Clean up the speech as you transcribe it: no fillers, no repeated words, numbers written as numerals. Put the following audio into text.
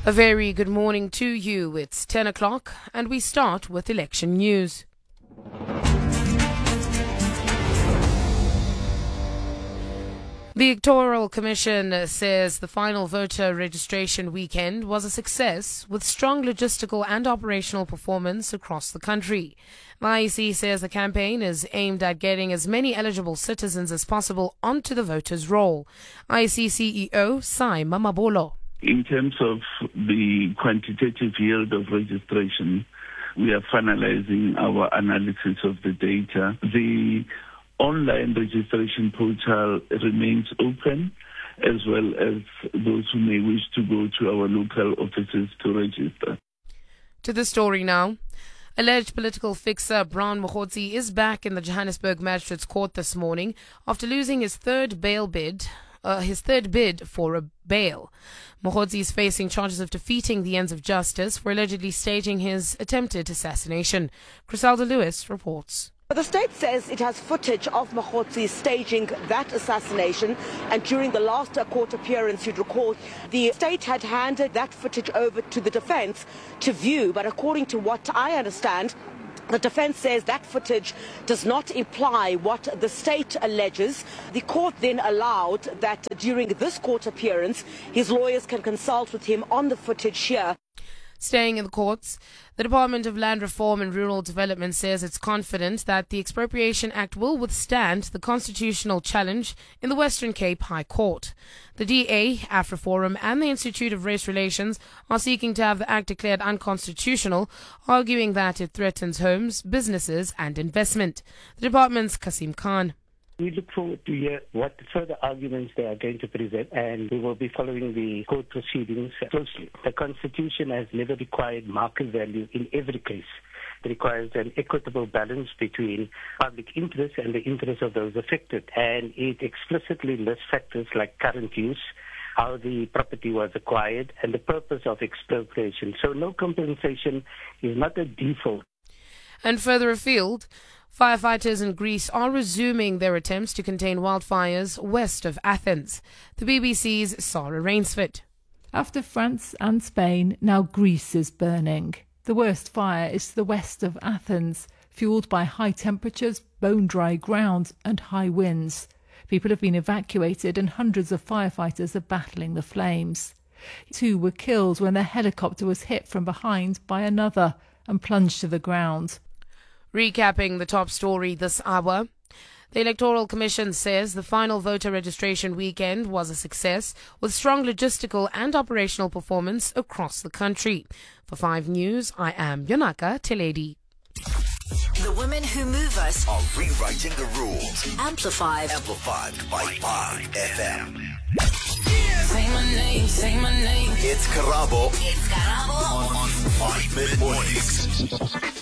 A very good morning to you. It's 10 o'clock and we start with election news. The Electoral Commission says the final voter registration weekend was a success with strong logistical and operational performance across the country. The IEC says the campaign is aimed at getting as many eligible citizens as possible onto the voters' roll. IEC CEO Sai Mamabolo. In terms of the quantitative yield of registration, we are finalizing our analysis of the data. The online registration portal remains open, as well as those who may wish to go to our local offices to register. To the story now. Alleged political fixer Brown Mokgotsi is back in the Johannesburg Magistrates Court this morning after losing his third bid for a bail. Mokgotsi is facing charges of defeating the ends of justice for allegedly staging his attempted assassination. Griselda Lewis reports. The state says it has footage of Mokgotsi staging that assassination, and during the last court appearance, you'd recall, the state had handed that footage over to the defense to view, but according to what I understand, the defense says that footage does not imply what the state alleges. The court then allowed that during this court appearance, his lawyers can consult with him on the footage here. Staying in the courts, the Department of Land Reform and Rural Development says it's confident that the Expropriation Act will withstand the constitutional challenge in the Western Cape High Court. The DA, AfriForum and the Institute of Race Relations are seeking to have the Act declared unconstitutional, arguing that it threatens homes, businesses and investment. The department's Kasim Khan. We look forward to hear what further arguments they are going to present, and we will be following the court proceedings closely. The Constitution has never required market value in every case. It requires an equitable balance between public interest and the interest of those affected, and it explicitly lists factors like current use, how the property was acquired, and the purpose of expropriation. So no compensation is not a default. And further afield, firefighters in Greece are resuming their attempts to contain wildfires west of Athens. The BBC's Sarah Rainsford. After France and Spain, now Greece is burning. The worst fire is to the west of Athens, fueled by high temperatures, bone-dry ground and high winds. People have been evacuated and hundreds of firefighters are battling the flames. 2 were killed when their helicopter was hit from behind by another and plunged to the ground. Recapping the top story this hour, the Electoral Commission says the final voter registration weekend was a success with strong logistical and operational performance across the country. For 5 News, I am Yonaka Teledi. The women who move us are rewriting the rules. Amplified By 5FM. Say my name. It's Karabo It's Karabo on 5 Mid Mornings.